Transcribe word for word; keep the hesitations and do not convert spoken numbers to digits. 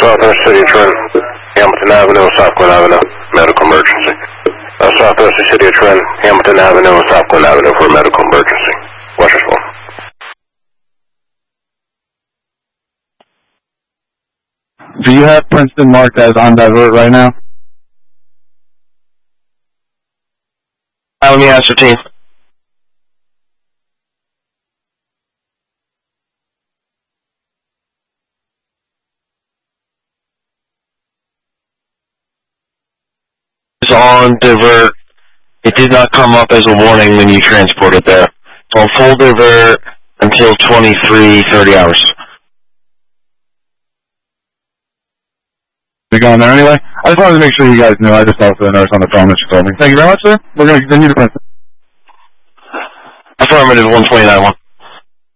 Southwest City of Trenton, Hamilton Avenue, South Glen Avenue, medical emergency. Uh, Southwest City of Trenton, Hamilton Avenue, South Glen Avenue for a medical emergency. Washington. Do you have Princeton marked as on divert right now? Uh, let me ascertain. It's on divert. It did not come up as a warning when you transported there. It's on full divert until twenty-three thirty hours. You're going there anyway? I just wanted to make sure you guys knew. I just talked to the nurse on the phone that she told me. Thank you very much, sir. We're going to continue to Princeton. Affirmative one twenty-nine one.